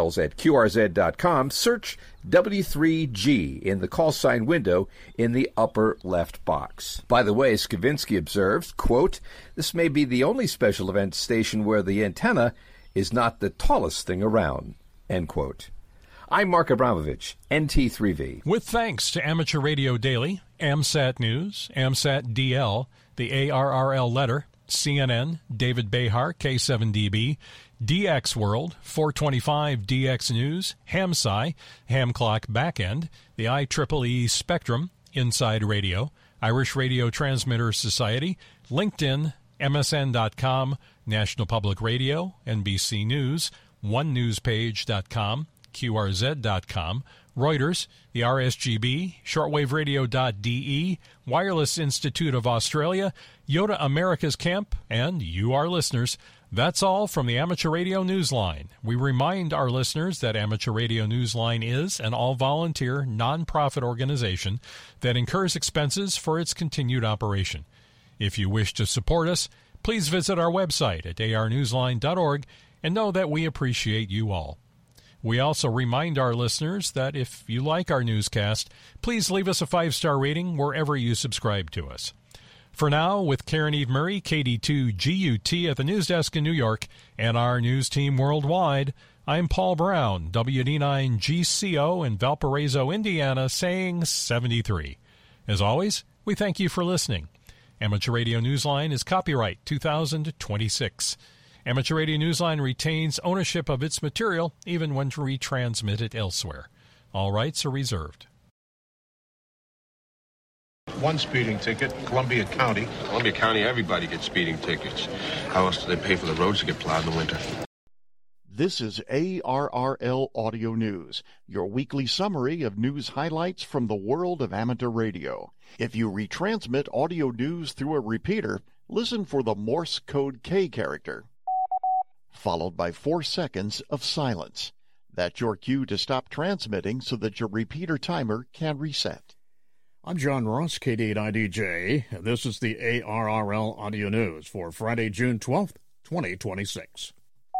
details at QRZ.com. Search W3G in the call sign window in the upper left box. By the way, Skavinsky observes, quote, "This may be the only special event station where the antenna is not the tallest thing around," end quote. I'm Mark Abramovich, NT3V. With thanks to Amateur Radio Daily, AMSAT News, AMSAT DL, the ARRL Letter, CNN, David Behar, K7DB, DX World, 425 DX News, HamSci, Ham Clock Backend, the IEEE Spectrum, Inside Radio, Irish Radio Transmitter Society, LinkedIn, MSN.com, National Public Radio, NBC News, OneNewsPage.com, QRZ.com, Reuters, the RSGB, shortwaveradio.de, Wireless Institute of Australia, Yoda America's Camp, and you, our listeners. That's all from the Amateur Radio Newsline. We remind our listeners that Amateur Radio Newsline is an all-volunteer, non-profit organization that incurs expenses for its continued operation. If you wish to support us, please visit our website at arnewsline.org and know that we appreciate you all. We also remind our listeners that if you like our newscast, please leave us a 5-star rating wherever you subscribe to us. For now, with Karen Eve Murray, KD2GUT at the news desk in New York, and our news team worldwide, I'm Paul Brown, WD9GCO in Valparaiso, Indiana, saying 73. As always, we thank you for listening. Amateur Radio Newsline is copyright 2026. Amateur Radio Newsline retains ownership of its material even when retransmitted elsewhere. All rights are reserved. One speeding ticket, Columbia County. Columbia County, everybody gets speeding tickets. How else do they pay for the roads to get plowed in the winter? This is ARRL Audio News, your weekly summary of news highlights from the world of amateur radio. If you retransmit audio news through a repeater, listen for the Morse code K character, followed by 4 seconds of silence. That's your cue to stop transmitting so that your repeater timer can reset. I'm John Ross, KD9DJ, and this is the ARRL Audio News for Friday, June 12th, 2026.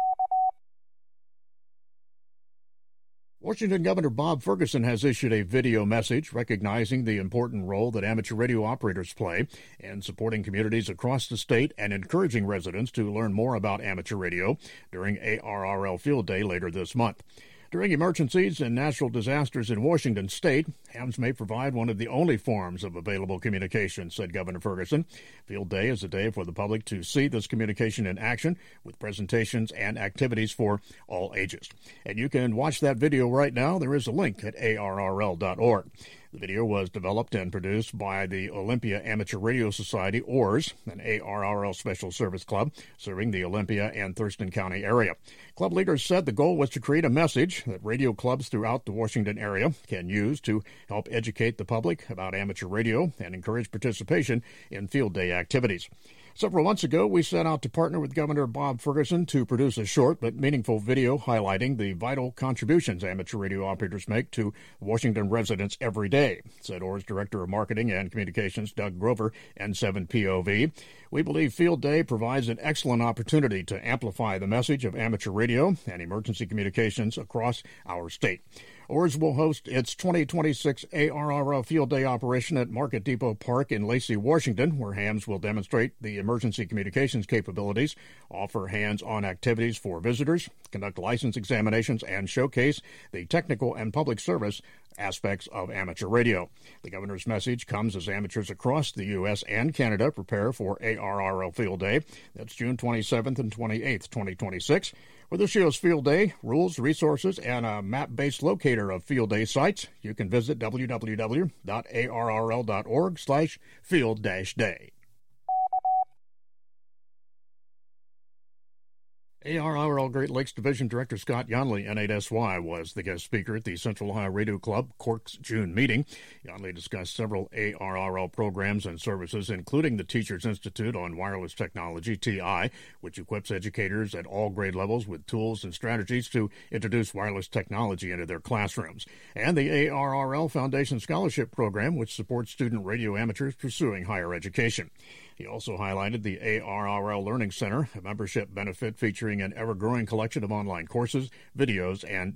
Washington Governor Bob Ferguson has issued a video message recognizing the important role that amateur radio operators play in supporting communities across the state and encouraging residents to learn more about amateur radio during ARRL Field Day later this month. During emergencies and natural disasters in Washington state, hams may provide one of the only forms of available communication, said Governor Ferguson. Field Day is a day for the public to see this communication in action with presentations and activities for all ages. And you can watch that video right now. There is a link at arrl.org. The video was developed and produced by the Olympia Amateur Radio Society, ORS, an ARRL special service club serving the Olympia and Thurston County area. Club leaders said the goal was to create a message that radio clubs throughout the Washington area can use to help educate the public about amateur radio and encourage participation in field day activities. Several months ago, we set out to partner with Governor Bob Ferguson to produce a short but meaningful video highlighting the vital contributions amateur radio operators make to Washington residents every day, said ORS Director of Marketing and Communications Doug Grover, N7POV. We believe Field Day provides an excellent opportunity to amplify the message of amateur radio and emergency communications across our state. ORS will host its 2026 ARRL Field Day operation at Market Depot Park in Lacey, Washington, where hams will demonstrate the emergency communications capabilities, offer hands-on activities for visitors, conduct license examinations, and showcase the technical and public service aspects of amateur radio. The governor's message comes as amateurs across the U.S. and Canada prepare for ARRL Field Day. That's June 27th and 28th, 2026. For this year's Field Day, rules, resources, and a map-based locator of Field Day sites, you can visit www.arrl.org/field-day. ARRL Great Lakes Division Director Scott Yonley, N8SY, was the guest speaker at the Central Ohio Radio Club Cork's June meeting. Yonley discussed several ARRL programs and services, including the Teachers Institute on Wireless Technology, TI, which equips educators at all grade levels with tools and strategies to introduce wireless technology into their classrooms, and the ARRL Foundation Scholarship Program, which supports student radio amateurs pursuing higher education. He also highlighted the ARRL Learning Center, a membership benefit featuring an ever-growing collection of online courses, videos, and